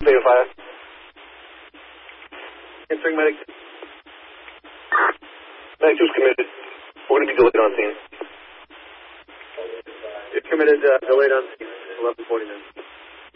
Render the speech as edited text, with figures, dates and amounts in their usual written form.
Theta 5. Answering medic. Medic 2's committed. We're going to be delayed on scene. It's committed, delayed on scene, 11:49.